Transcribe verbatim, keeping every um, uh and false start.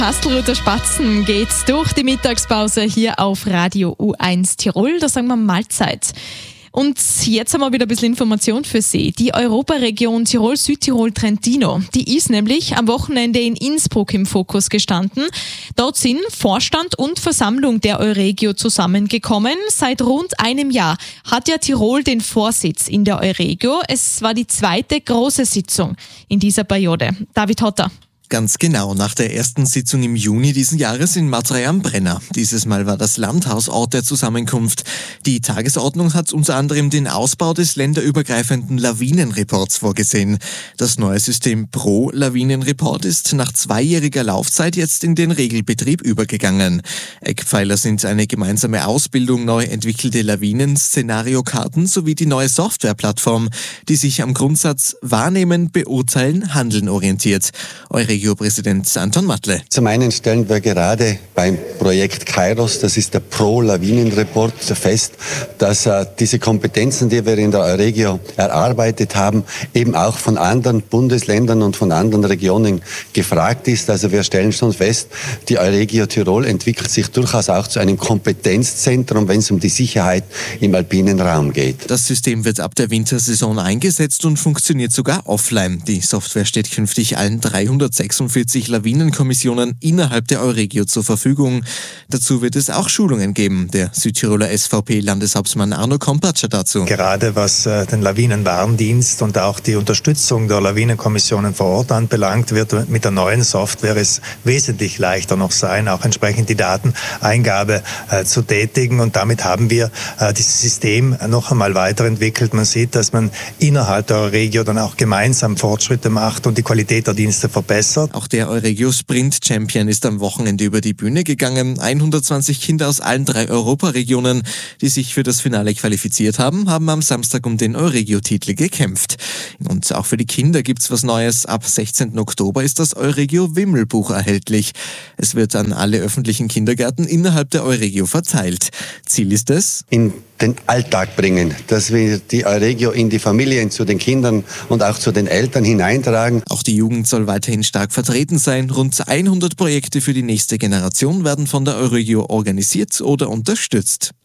Hastelruther Spatzen geht durch die Mittagspause hier auf Radio U eins Tirol. Da sagen wir Mahlzeit. Und jetzt haben wir wieder ein bisschen Information für Sie. Die Europaregion Tirol-Südtirol-Trentino, die ist nämlich am Wochenende in Innsbruck im Fokus gestanden. Dort sind Vorstand und Versammlung der Euregio zusammengekommen. Seit rund einem Jahr hat ja Tirol den Vorsitz in der Euregio. Es war die zweite große Sitzung in dieser Periode. David Hotter. Ganz genau, nach der ersten Sitzung im Juni diesen Jahres in Matrei am Brenner. Dieses Mal war das Landhaus Ort der Zusammenkunft. Die Tagesordnung hat unter anderem den Ausbau des länderübergreifenden Lawinenreports vorgesehen. Das neue System Pro Lawinenreport ist nach zweijähriger Laufzeit jetzt in den Regelbetrieb übergegangen. Eckpfeiler sind eine gemeinsame Ausbildung, neu entwickelte Lawinen-Szenariokarten sowie die neue Softwareplattform, die sich am Grundsatz Wahrnehmen, Beurteilen, Handeln orientiert. Euregio-Präsident Anton Matle. Zum einen stellen wir gerade beim Projekt Kairos, das ist der Pro-Lawinen-Report, fest, dass äh, diese Kompetenzen, die wir in der Euregio erarbeitet haben, eben auch von anderen Bundesländern und von anderen Regionen gefragt ist. Also wir stellen schon fest, die Euregio Tirol entwickelt sich durchaus auch zu einem Kompetenzzentrum, wenn es um die Sicherheit im alpinen Raum geht. Das System wird ab der Wintersaison eingesetzt und funktioniert sogar offline. Die Software steht künftig allen dreihundertsechsundvierzig Lawinenkommissionen innerhalb der Euregio zur Verfügung. Dazu wird es auch Schulungen geben. Der Südtiroler S V P-Landeshauptmann Arno Kompatscher dazu. Gerade was äh, den Lawinenwarndienst und auch die Unterstützung der Lawinenkommissionen vor Ort anbelangt, wird mit der neuen Software es wesentlich leichter noch sein, auch entsprechend die Dateneingabe äh, zu tätigen. Und damit haben wir äh, dieses System noch einmal weiterentwickelt. Man sieht, dass man innerhalb der Euregio dann auch gemeinsam Fortschritte macht und die Qualität der Dienste verbessert. Auch der Euregio Sprint Champion ist am Wochenende über die Bühne gegangen. hundertzwanzig Kinder aus allen drei Europaregionen, die sich für das Finale qualifiziert haben, haben am Samstag um den Euregio-Titel gekämpft. Und auch für die Kinder gibt's was Neues. Ab sechzehnten Oktober ist das Euregio Wimmelbuch erhältlich. Es wird an alle öffentlichen Kindergärten innerhalb der Euregio verteilt. Ziel ist es, in den Alltag bringen, dass wir die Euregio in die Familien, zu den Kindern und auch zu den Eltern hineintragen. Auch die Jugend soll weiterhin stark vertreten sein. Rund hundert Projekte für die nächste Generation werden von der Euregio organisiert oder unterstützt.